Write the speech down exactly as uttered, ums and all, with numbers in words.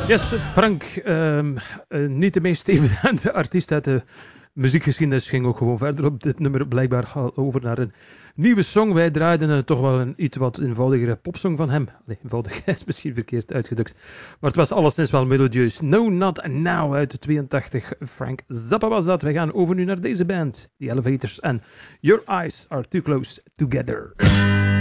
Yes, Frank, um, uh, niet de meest evidente artiest uit de muziekgeschiedenis, ging ook gewoon verder op dit nummer blijkbaar over naar een nieuwe song. Wij draaiden uh, toch wel een iets wat eenvoudigere popsong van hem. Nee, eenvoudig is misschien verkeerd uitgedrukt. Maar het was alleszins wel melodieus. No, Not Now uit de tweeëntachtig. Frank Zappa was dat. Wij gaan over nu naar deze band. The Elevators en Your Eyes Are Too Close Together.